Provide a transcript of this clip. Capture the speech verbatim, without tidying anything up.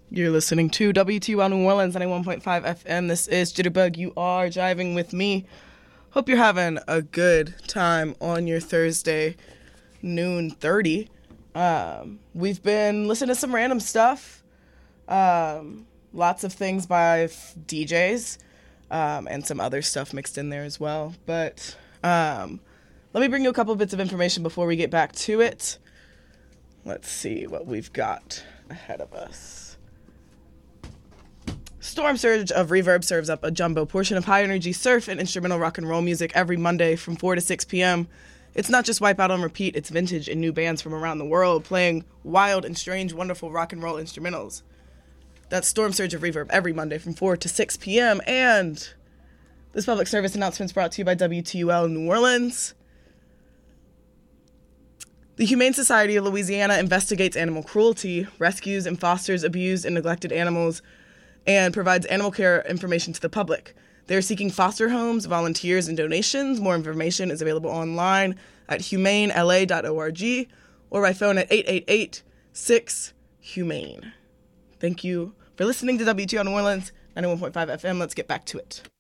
You're listening to W T U L New Orleans ninety-one point five F M. This is Jitterbug. You are driving with me. Hope you're having a good time on your Thursday, noon thirty. Um, we've been listening to some random stuff. Um, lots of things by f- D Js um, and some other stuff mixed in there as well. But um, let me bring you a couple bits of information before we get back to it. Let's see what we've got ahead of us. Storm Surge of Reverb serves up a jumbo portion of high-energy surf and instrumental rock and roll music every Monday from four to six p.m. It's not just Wipeout on repeat, it's vintage and new bands from around the world playing wild and strange, wonderful rock and roll instrumentals. That's Storm Surge of Reverb every Monday from four to six p.m. And this public service announcement is brought to you by W T U L New Orleans. The Humane Society of Louisiana investigates animal cruelty, rescues and fosters abused and neglected animals, and provides animal care information to the public. They are seeking foster homes, volunteers, and donations. More information is available online at humane l a dot org or by phone at eight eight eight, six, humane. Thank you for listening to W T O New Orleans ninety-one point five F M. Let's get back to it.